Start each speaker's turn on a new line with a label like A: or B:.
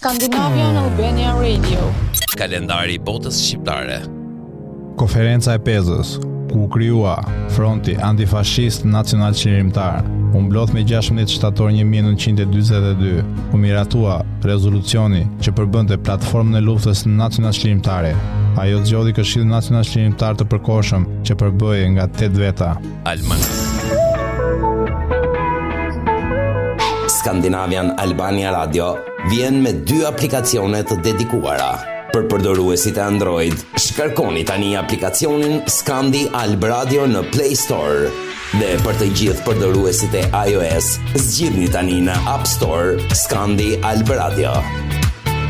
A: Scandinavian Albania Radio.
B: Kalendari i botës shqiptare.
C: Konferenca e Pezës, ku krijua Fronti Antifashist Nacional Qeverimtar, u mblodh me 16 shtator 1942, u miratua rezolucioni që përbënte platformën e luftës nacional qeverimtare. Ajo zgjodhi Këshillin Nacional Qeverimtar të përkohshëm që përbëhej nga 8 veta.
D: Scandinavian Albania Radio vjen me 2 aplikacione të dedikuara. Për përdoruesit e Android, shkarkoni tani aplikacionin Scandi Alb Radio në Play Store. Dhe për të gjithë përdoruesit e iOS, zgjidhni tani në App Store Scandi Alb Radio.